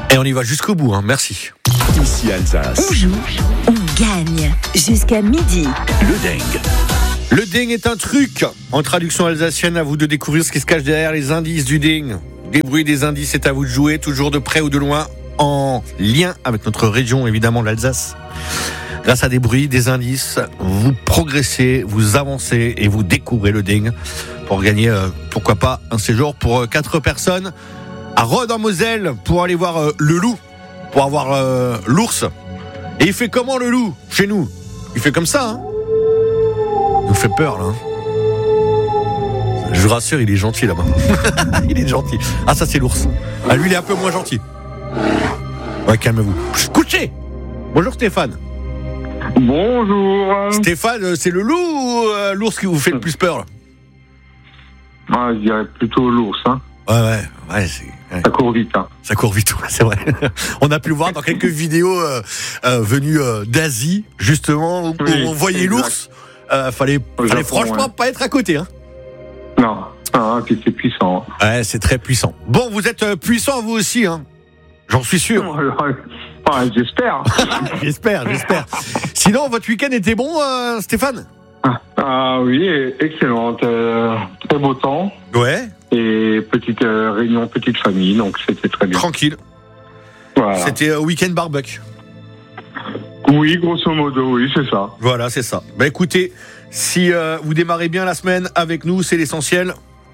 Et on y va jusqu'au bout, hein. Merci. Ici Alsace. On joue, on gagne. Jusqu'à midi. Le dingue. Le ding est un truc. En traduction alsacienne, à vous de découvrir ce qui se cache derrière les indices du ding. Des bruits, des indices, c'est à vous de jouer, toujours de près ou de loin, en lien avec notre région, évidemment, l'Alsace. Grâce à des bruits, des indices, vous progressez, vous avancez et vous découvrez le ding pour gagner, pourquoi pas, un séjour pour 4 personnes à Rhodes en Moselle pour aller voir le loup, pour avoir l'ours. Et il fait comment le loup chez nous? Il fait comme ça, hein. Il nous fait peur là. Je vous rassure, il est gentil là-bas. Il est gentil. Ah, ça c'est l'ours. Ah, lui il est un peu moins gentil. Ouais, calmez-vous. Couchez. Bonjour Stéphane. Bonjour. Stéphane, c'est le loup ou l'ours qui vous fait le plus peur là? Ah, je dirais plutôt l'ours, hein. Ouais, ouais. Ça court vite, hein. Ça court vite, ouais, c'est vrai. On a pu le voir dans quelques vidéos venues d'Asie, justement, où on voyait exact. l'ours. Fallait Japon, franchement ouais. pas être à côté, hein. Non, puis c'est puissant. Ouais, c'est très puissant. Bon, vous êtes puissant vous aussi, hein. J'en suis sûr. Ouais, j'espère. J'espère. Sinon, votre week-end était bon, Stéphane? Ah oui, excellente. Très beau temps. Ouais. Et petite réunion, petite famille, donc c'était très bien. Tranquille. Voilà. C'était week-end barbecue. Oui, grosso modo, oui, c'est ça. Voilà, c'est ça. Bah écoutez, si vous démarrez bien la semaine avec nous, c'est l'essentiel.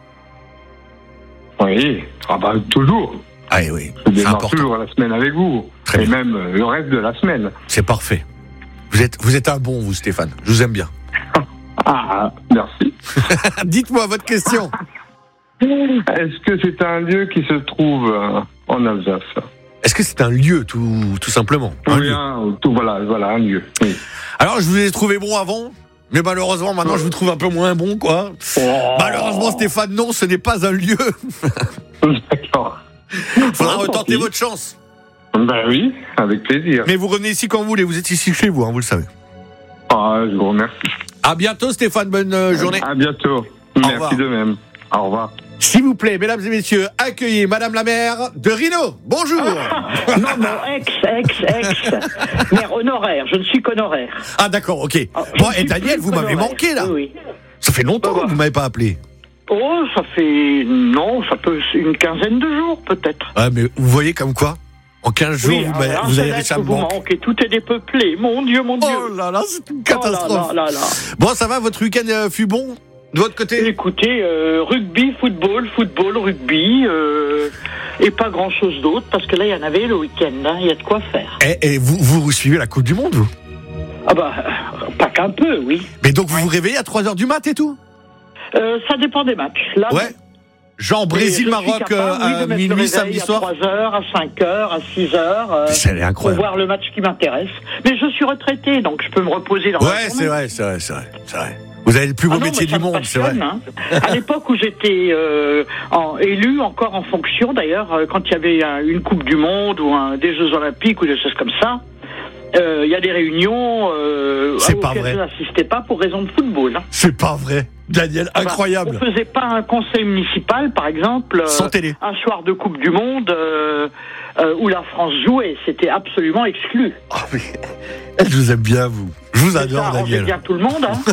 Oui, ah bah toujours. Ah oui, Je c'est démarre important. toujours la semaine avec vous. Très et bien. même le reste de la semaine. C'est parfait. Vous êtes un bon, vous, Stéphane. Je vous aime bien. Ah, merci. Dites-moi votre question. Est-ce que c'est un lieu qui se trouve en Alsace? Est-ce que c'est un lieu, tout simplement? Un Oui, lieu. voilà, un lieu. Oui. Alors, je vous ai trouvé bon avant, mais malheureusement, maintenant, je vous trouve un peu moins bon, quoi. Malheureusement, Stéphane, non, ce n'est pas un lieu. D'accord. Faudra Ouais, retenter tant pis. votre chance. Ben oui, avec plaisir. Mais vous revenez ici quand vous voulez, vous êtes ici chez vous, hein, vous le savez. Ah, je vous remercie. À bientôt, Stéphane, bonne journée. À bientôt. revoir. Merci de même. Au revoir. S'il vous plaît, mesdames et messieurs, accueillez Madame la maire de Rhino. Bonjour. Non, ex. Maire honoraire, je ne suis qu'honoraire. Ah d'accord, ok. Ah, Bon, je et suis Daniel, plus vous m'avez qu'honoraire. manqué là. Oui. Ça fait longtemps que vous m'avez pas appelé. Oh, ça peut une quinzaine de jours peut-être. Ah, mais vous voyez comme quoi, en 15 jours, vous avez réussi à me vous manquer. manquez, tout est dépeuplé. Mon Dieu. Oh là là, c'est une catastrophe. Oh là. Bon, ça va, votre week-end fut bon de votre côté? Écoutez, rugby, football, rugby, et pas grand-chose d'autre, parce que là, il y en avait le week-end, hein, il y a de quoi faire. Et vous suivez la Coupe du Monde, vous? Ah bah, pas qu'un peu, oui. Mais donc vous vous réveillez à 3h du mat et tout? Ça dépend des matchs. Là, Ouais. Genre Brésil-Maroc à minuit samedi soir? À 3h, à 5h, à 6h. C'est incroyable. Pour voir le match qui m'intéresse. Mais je suis retraité, donc je peux me reposer dans la Ouais, journée. c'est vrai. Vous avez le plus beau Ah non, métier mais ça du me monde, c'est vrai. passionne, hein. À l'époque où j'étais élu, encore en fonction d'ailleurs, quand il y avait une Coupe du Monde ou des Jeux Olympiques ou des choses comme ça, il y a des réunions C'est pas auxquelles vrai. je n'assistais pas pour raison de football. Hein. C'est pas vrai. Daniel, incroyable. On faisait pas un conseil municipal, par exemple, Sans télé. un soir de Coupe du Monde où la France jouait. C'était absolument exclu. Oh, mais... Je vous aime bien, vous. Je vous adore, Ça arrangeait Daniel. bien tout le monde. Hein.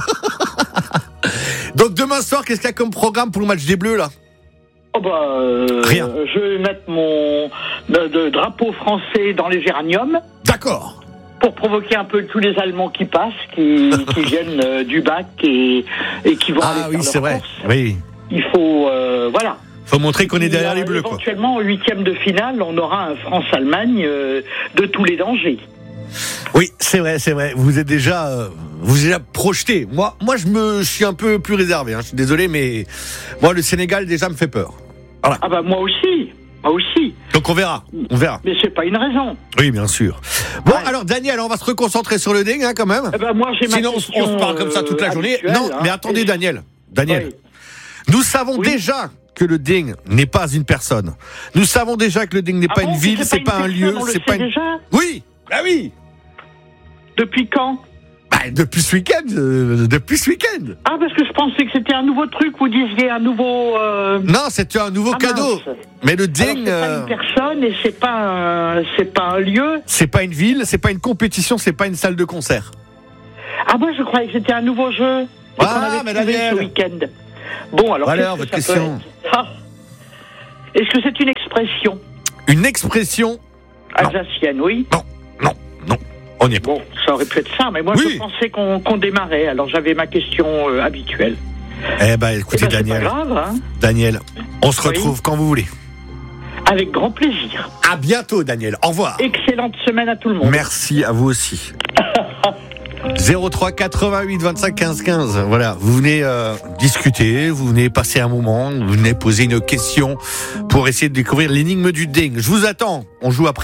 Donc demain soir, qu'est-ce qu'il y a comme programme pour le match des Bleus, là? Oh bah, Rien. Je vais mettre mon de drapeau français dans les géraniums D'accord. pour provoquer un peu tous les Allemands qui passent, qui viennent du bac et qui vont aller Ah faire oui, leur c'est vrai. course. Oui. Il faut, voilà. Faut montrer qu'on est derrière les Bleus, quoi. Éventuellement, au 8e de finale, on aura un France-Allemagne de tous les dangers. Oui, c'est vrai. Vous êtes déjà projeté. Moi, je suis un peu plus réservé. Hein. Je suis désolé, mais moi, le Sénégal déjà me fait peur. Voilà. Ah bah moi aussi. Donc on verra. Mais c'est pas une raison. Oui, bien sûr. Bon, Ouais. alors Daniel, on va se reconcentrer sur le ding, hein, quand même. Eh ben moi j'ai Sinon, ma question, on se parle comme ça toute la journée. habituelle, Non, hein. mais attendez, Et- Daniel. Oui. Nous savons Oui. déjà que le ding n'est pas une personne. Nous savons déjà que le ding n'est Ah pas bon, une ville, c'est pas un une lieu, personne, on le c'est pas sait une... déjà. Oui. Bah oui. Depuis quand? Depuis ce week-end. Ah, parce que je pensais que c'était un nouveau truc, vous disiez un nouveau... Non, c'était un nouveau Ah, cadeau. mince. Mais le Alors, ding... c'est pas une personne, et c'est pas un lieu. C'est pas une ville, c'est pas une compétition, c'est pas une salle de concert. Ah, moi, je croyais que c'était un nouveau jeu. Qu'on avait mais trouvé Daniel. ce week-end. Bon, alors, Alors, qu'est-ce votre que ça peut question. être? Ah. Est-ce que c'est une expression Une expression? alsacienne? Oui. Non. On y est pas. Bon, ça aurait pu être ça, mais moi, Oui. je pensais qu'on démarrait. Alors, j'avais ma question habituelle. Eh ben, écoutez, Eh ben, Daniel. c'est pas grave, hein. Daniel, on se Oui. retrouve quand vous voulez. Avec grand plaisir. À bientôt, Daniel. Au revoir. Excellente semaine à tout le monde. Merci à vous aussi. 03 88 25 15 15. Voilà, vous venez discuter, vous venez passer un moment, vous venez poser une question pour essayer de découvrir l'énigme du ding. Je vous attends. On joue après.